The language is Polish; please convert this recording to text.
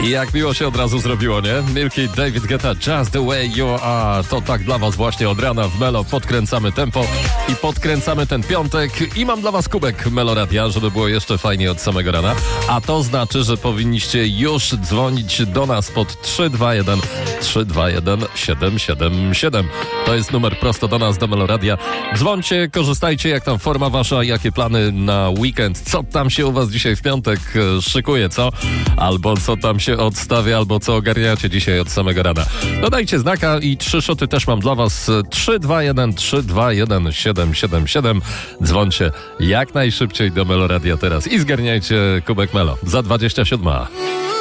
I jak miło się od razu zrobiło, nie? Milky, David Guetta, Just the way you are. To tak dla was właśnie od rana w Melo. Podkręcamy tempo i podkręcamy ten piątek. I mam dla was kubek Meloradia, żeby było jeszcze fajniej od samego rana. A to znaczy, że powinniście już dzwonić do nas pod 321 777. To jest numer prosto do nas, do Meloradia. Dzwońcie, korzystajcie, jak tam forma wasza, jakie plany na weekend, co tam się u was dzisiaj w piątek szykuje, co? Albo co tam się odstawia, albo co ogarniacie dzisiaj od samego rana. No dajcie znaka i 3 szoty też mam dla was. 321 777. Dzwońcie jak najszybciej do Meloradia teraz i zgarniajcie kubek Melo za 27.